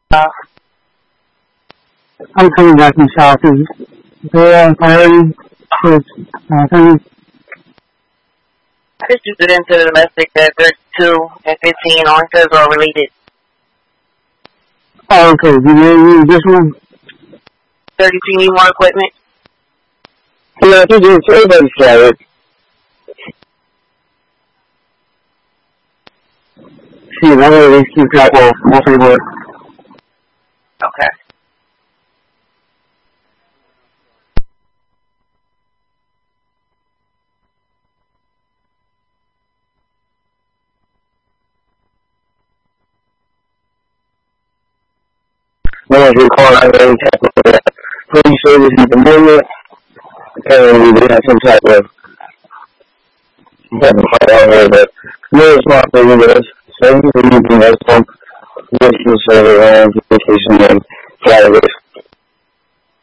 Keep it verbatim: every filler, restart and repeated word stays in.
Uh, I'm coming back from Southeast. There, priority for uh, things. I just you get into the domestic that thirty-two and fifteen only because are related. Oh, okay. Do you need this one? thirty-two need more equipment? Yeah, I think it's everybody's got it. See, one of these keep track of mostly work. Okay. No one's requiring any type of uh, police service at the moment, and we did have some type of type of fight out here, but no, it's not for you guys. So, anything else from this is uh, around vacation and fly risk.